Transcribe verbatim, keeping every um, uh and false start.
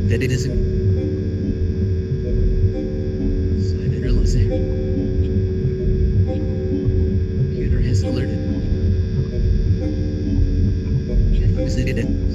that it isn't silent realizing computer has alerted. Visited it.